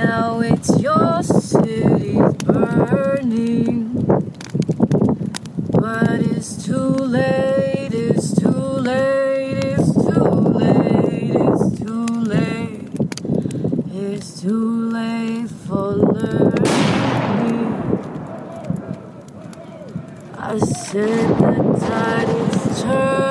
Now it's your city's burning, but it's too late, it's too late, it's too late, it's too late, it's too late for learning. I said the tide is turning.